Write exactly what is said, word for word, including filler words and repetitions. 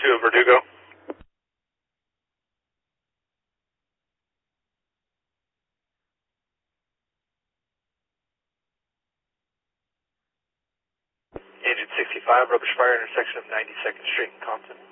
two Verdugo. Engine sixty-five, rubbish fire intersection of ninety-second Street in Compton.